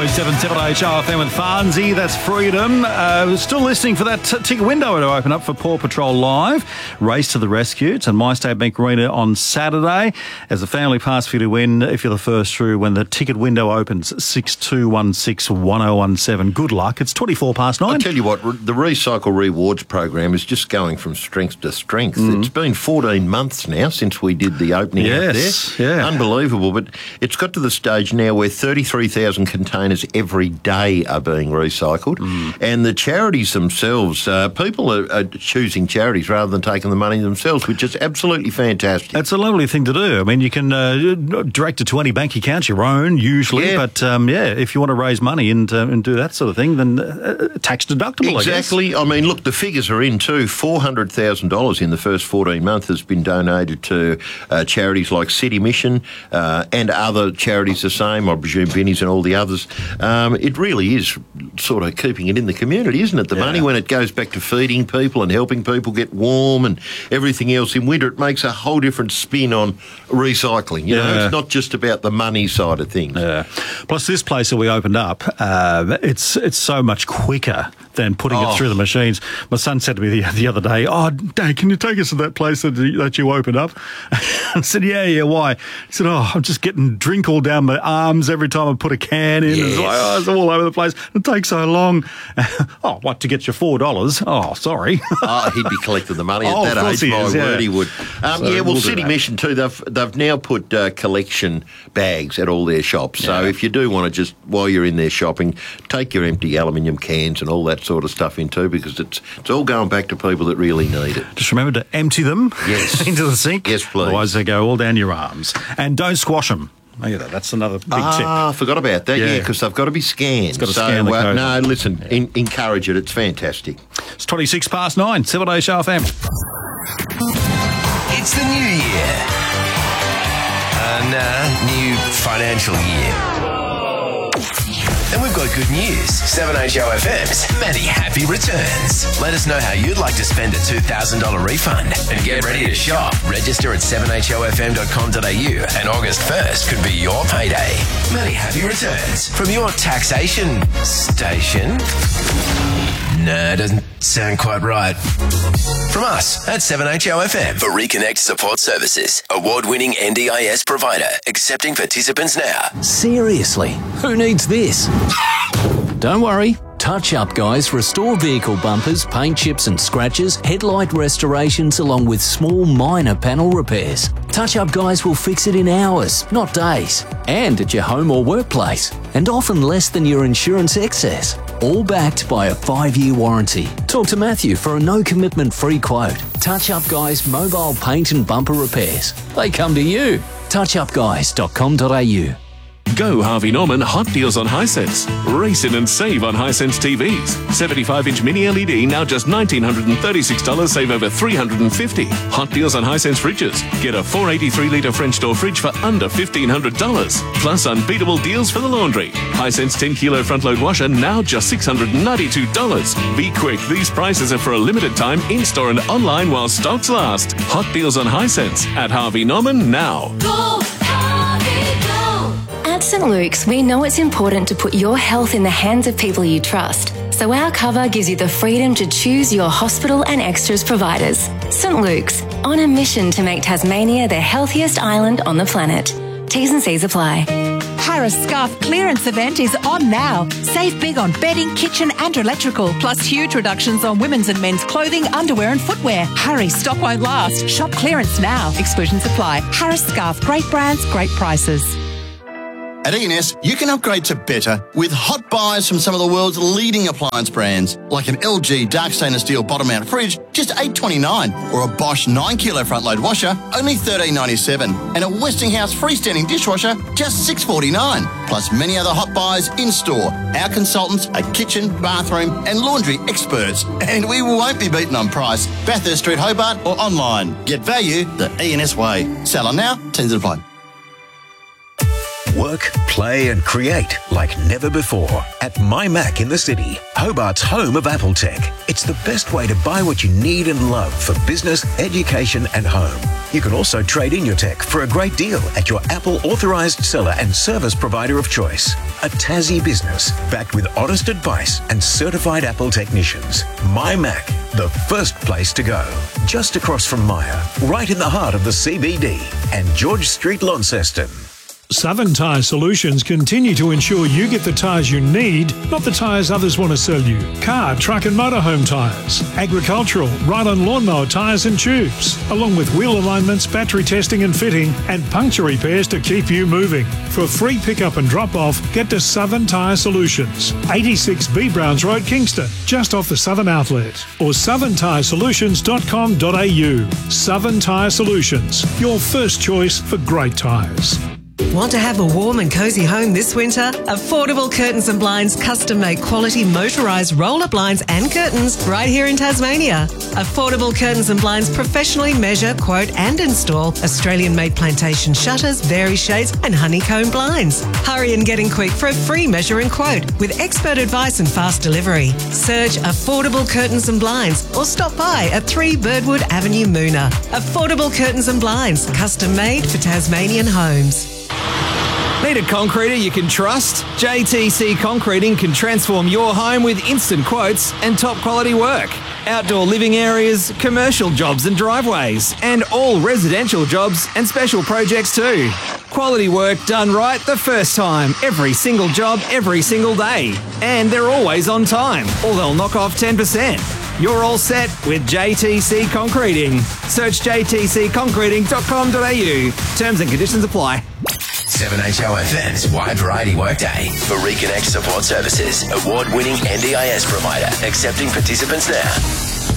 1037 7HRFM with Farnsey. That's Freedom. Still listening for that ticket window to open up for Paw Patrol Live. Race to the rescue. It's at My State Bank Arena on Saturday. As a family pass for you to win if you're the first through when the ticket window opens. 62161017. Good luck. It's 9:24. I tell you what, the Recycle Rewards program is just going from strength to strength. It's been 14 months now since we did the opening up there. Yeah. Unbelievable. But it's got to the stage now where 33,000 containers every day are being recycled. And the charities themselves, people are choosing charities rather than taking the money themselves, which is absolutely fantastic. It's a lovely thing to do. I mean, you can direct it to any bank account, your own usually, but if you want to raise money and do that sort of thing, then tax deductible, Exactly. I mean, look, the figures are in too. $400,000 in the first 14 months has been donated to charities like City Mission and other charities the same, I presume Vinnie's and all the others. It really is sort of keeping it in the community, isn't it? The money, when it goes back to feeding people and helping people get warm and everything else in winter, it makes a whole different spin on recycling. You know, it's not just about the money side of things. Yeah. Plus, this place that we opened up, it's so much quicker than putting it through the machines. My son said to me the other day, "Oh, Dad, can you take us to that place that you opened up?" I said, yeah, why? He said, I'm just getting drink all down my arms every time I put a can in. It's like, it's all over the place. It takes so long. What, to get your $4? Oh, sorry. He'd be collecting the money at that age. My word, he would. City Mission too, they've now put collection bags at all their shops. So if you do want to just, while you're in there shopping, take your empty aluminium cans and all that sort of stuff in too, because it's all going back to people that really need it. Just remember to empty them into the sink. Yes, please. Otherwise they go all down your arms. And don't squash them either. That's another big tip. I forgot about that, because they've got to be scanned. It's got to scan the code. No, listen, encourage it. It's fantastic. It's 9:26, 7HRFM. It's the new year. New financial year. And we've got good news. 7HOFM's many happy returns. Let us know how you'd like to spend a $2,000 refund. And get ready to shop. Register at 7HOFM.com.au and August 1st could be your payday. Many happy returns from your taxation station. No, doesn't sound quite right. From us at 7HOFM. For Reconnect Support Services, award-winning NDIS provider, accepting participants now. Seriously, who needs this? Don't worry. Touch Up Guys restore vehicle bumpers, paint chips and scratches, headlight restorations along with small minor panel repairs. Touch Up Guys will fix it in hours, not days, and at your home or workplace, and often less than your insurance excess. All backed by a 5-year warranty. Talk to Matthew for a no-commitment free quote. Touch Up Guys mobile paint and bumper repairs. They come to you. touchupguys.com.au. Go Harvey Norman hot deals on Hisense. Race in and save on Hisense TVs. 75-inch mini LED now just $1,936, save over $350. Hot deals on Hisense fridges. Get a 483-litre French door fridge for under $1,500. Plus unbeatable deals for the laundry. Hisense 10-kilo front-load washer now just $692. Be quick, these prices are for a limited time in-store and online while stocks last. Hot deals on Hisense at Harvey Norman now. Go, Harvey, go! At St. Luke's, we know it's important to put your health in the hands of people you trust. So our cover gives you the freedom to choose your hospital and extras providers. St. Luke's, on a mission to make Tasmania the healthiest island on the planet. T's and C's apply. Harris Scarf clearance event is on now. Save big on bedding, kitchen and electrical, plus huge reductions on women's and men's clothing, underwear and footwear. Hurry, stock won't last. Shop clearance now. Exclusions apply. Harris Scarf, great brands, great prices. At E&S, you can upgrade to better with hot buys from some of the world's leading appliance brands, like an LG dark stainless steel bottom-mount fridge, just $8.29, or a Bosch 9-kilo front-load washer, only $13.97, and a Westinghouse freestanding dishwasher, just $6.49. Plus many other hot buys in-store. Our consultants are kitchen, bathroom and laundry experts, and we won't be beaten on price. Bathurst Street, Hobart, or online. Get value the E&S way. Sell on now, tends to apply. Work, play and create like never before at MyMac in the City, Hobart's home of Apple tech. It's the best way to buy what you need and love for business, education and home. You can also trade in your tech for a great deal at your Apple authorised seller and service provider of choice. a Tassie business backed with honest advice and certified Apple technicians. MyMac, the first place to go. Just across from Myer, right in the heart of the CBD and George Street, Launceston. Southern Tyre Solutions continue to ensure you get the tyres you need, not the tyres others want to sell you. Car, truck and motorhome tyres, agricultural, ride-on lawnmower tyres and tubes, along with wheel alignments, battery testing and fitting, and puncture repairs to keep you moving. For free pickup and drop-off, get to Southern Tyre Solutions, 86 B Browns Road, Kingston, just off the Southern Outlet, or southerntyresolutions.com.au. Southern Tyre Solutions, your first choice for great tyres. Want to have a warm and cosy home this winter? Affordable Curtains and Blinds custom-made quality motorised roller blinds and curtains right here in Tasmania. Affordable Curtains and Blinds professionally measure, quote and install Australian-made plantation shutters, vari shades and honeycomb blinds. Hurry and get in quick for a free measure and quote with expert advice and fast delivery. Search Affordable Curtains and Blinds or stop by at 3 Birdwood Avenue, Moona. Affordable Curtains and Blinds, custom-made for Tasmanian homes. Need a concreter you can trust? JTC Concreting can transform your home with instant quotes and top quality work. Outdoor living areas, commercial jobs and driveways, and all residential jobs and special projects too. Quality work done right the first time, every single job, every single day. And they're always on time, or they'll knock off 10%. You're all set with JTC Concreting. Search jtcconcreting.com.au. Terms and conditions apply. 7HOFM's Wide Variety Workday for Reconnect Support Services, award-winning NDIS provider, accepting participants now.